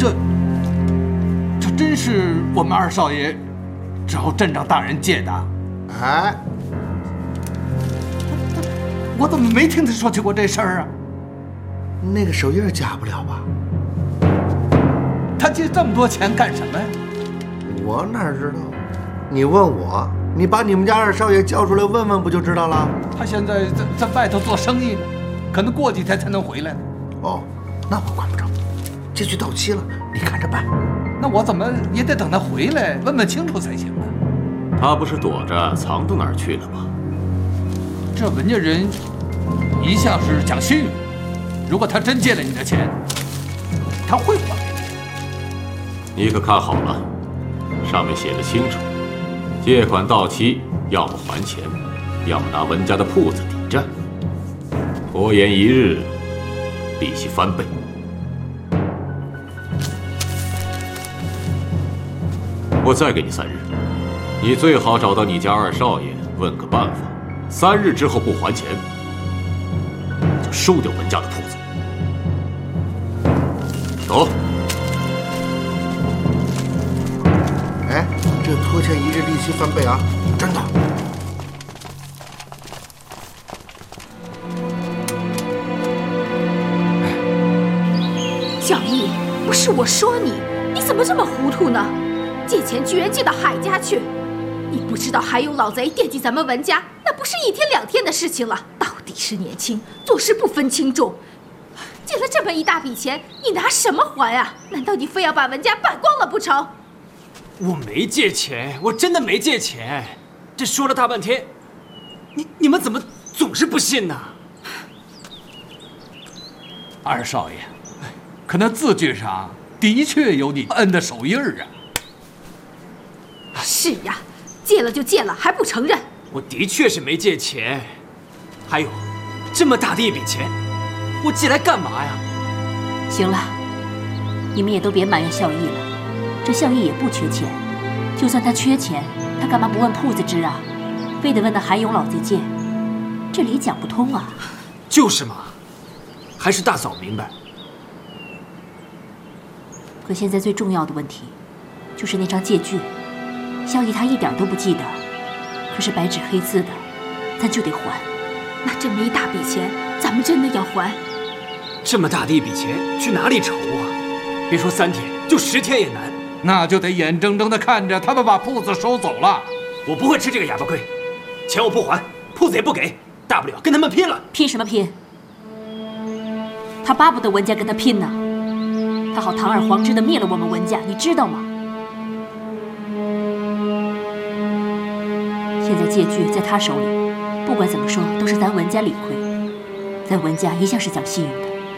这真是我们二少爷找镇长大人借的？ 哎， 我怎么没听他说起过这事儿啊？ 那个手印假不了吧？ 他借这么多钱干什么呀？ 我哪知道？你问我，你把你们家二少爷叫出来问问，不就知道了？ 他现在在外头做生意呢，可能过几天才能回来呢。 哦，那我管不着，借据到期了，你看着办。 那我怎么也得等他回来问问清楚才行啊？ 他不是躲着藏到哪儿去了吗？ 这文家人一向是讲信誉，如果他真借了你的钱，他会还给你。 你可看好了，上面写的清楚，借款到期，要么还钱，要么拿文家的铺子抵债。拖延一日，利息翻倍。我再给你3日，你最好找到你家二少爷，问个办法。3日之后不还钱，我就收掉文家的铺子。走。 哎，这拖欠1日利息翻倍啊，真的。 小易，不是我说你，你怎么这么糊涂呢？借钱居然借到海家去！你不知道海有老贼惦记咱们文家，那不是1天2天的事情了。到底是年轻，做事不分轻重。借了这么一大笔钱，你拿什么还啊？难道你非要把文家败光了不成？ 我没借钱，我真的没借钱。这说了大半天，你们怎么总是不信呢？ 二少爷，可那字据上的确有你恩的手印啊。 是呀，借了就借了，还不承认？ 我的确是没借钱。还有，这么大的一笔钱，我借来干嘛呀？ 行了，你们也都别埋怨孝义了。这孝义也不缺钱，就算他缺钱，他干嘛不问铺子支啊？非得问那韩勇老贼借，这理讲不通啊。 就是嘛，还是大嫂明白。 可现在最重要的问题，就是那张借据。孝义他一点都不记得，可是白纸黑字的，咱就得还。 那这么一大笔钱，咱们真的要还？ 这么大的一笔钱，去哪里筹啊？别说3天，就10天也难。 那就得眼睁睁地看着他们把铺子收走了。 我不会吃这个哑巴亏，钱我不还，铺子也不给，大不了跟他们拼了。 拼什么拼？他巴不得文家跟他拼呢，他好堂而皇之地灭了我们文家，你知道吗？现在借据在他手里，不管怎么说都是咱文家理亏，咱文家一向是讲信誉的。